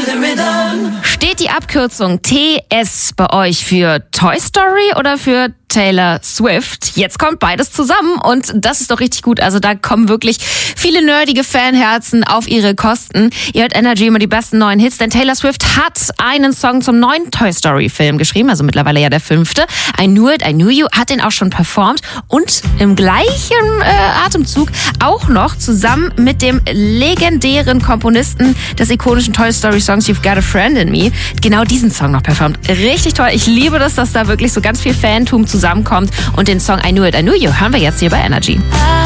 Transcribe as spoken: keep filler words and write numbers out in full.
Steht die Abkürzung T S bei euch für Toy Story oder für Taylor Swift? Jetzt kommt beides zusammen und das ist doch richtig gut. Also da kommen wirklich viele nerdige Fanherzen auf ihre Kosten. Ihr hört Energy, immer die besten neuen Hits, denn Taylor Swift hat einen Song zum neuen Toy Story Film geschrieben, also mittlerweile ja der fünfte. I Knew It, I Knew You, hat den auch schon performt und im gleichen äh, Atemzug auch noch zusammen mit dem legendären Komponisten des ikonischen Toy Story Songs You've Got a Friend in Me genau diesen Song noch performt. Richtig toll. Ich liebe das, dass da wirklich so ganz viel Fantum zusammenkommt und den Song I Knew It, I Knew You hören wir jetzt hier bei Energy.